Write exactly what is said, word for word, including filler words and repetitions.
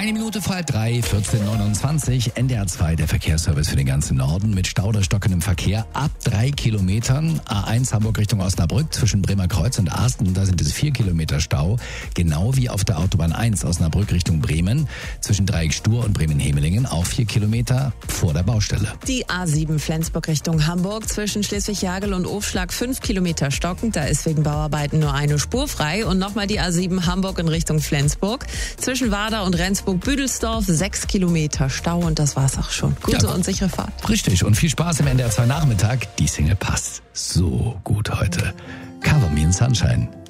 Eine Minute vor halb drei, vierzehn Uhr neunundzwanzig, N D R zwei, der Verkehrsservice für den ganzen Norden mit Stau oder stockendem Verkehr ab drei Kilometern. A eins Hamburg Richtung Osnabrück zwischen Bremer Kreuz und Arsten, da sind es vier Kilometer Stau. Genau wie auf der Autobahn eins Osnabrück Richtung Bremen zwischen Dreieck Stur und Bremen-Hemelingen auch vier Kilometer vor der Baustelle. Die A sieben Flensburg Richtung Hamburg zwischen Schleswig-Jagel und Ofschlag fünf Kilometer stockend. Da ist wegen Bauarbeiten nur eine Spur frei. Und nochmal die A sieben Hamburg in Richtung Flensburg zwischen Warder und Rendsburg-Büdelsdorf sechs Kilometer Stau. Und das war's auch schon. Gute ja, und sichere Fahrt. Richtig. Und viel Spaß im N D R zwei Nachmittag. Die Single passt so gut heute. Cover Me in Sunshine.